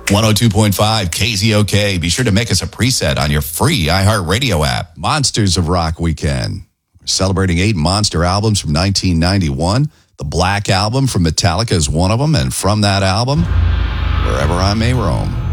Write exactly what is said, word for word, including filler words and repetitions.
one oh two point five K Z O K. Be sure to make us a preset on your free iHeartRadio app. Monsters of Rock Weekend. We're celebrating eight monster albums from nineteen ninety-one. The Black Album from Metallica is one of them. And from that album, Wherever I May Roam.